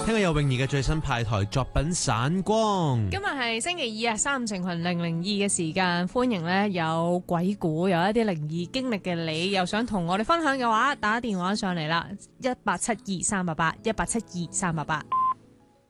聽過有泳兒嘅最新派台作品《散光》。 今日係星期二啊，35情群002嘅時間，歡迎咧有鬼故，有一啲靈異經歷嘅你，又想同我哋分享嘅話，打電話上嚟啦，18723881872388。